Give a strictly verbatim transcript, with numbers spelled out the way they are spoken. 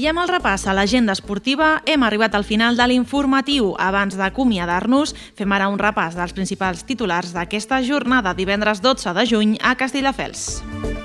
I amb el repàs a l'agenda esportiva hem arribat al final de l'informatiu. Abans d'acomiadar-nos, fem ara un repàs dels principals titulars d'aquesta jornada divendres dotze de juny a Castelldefels.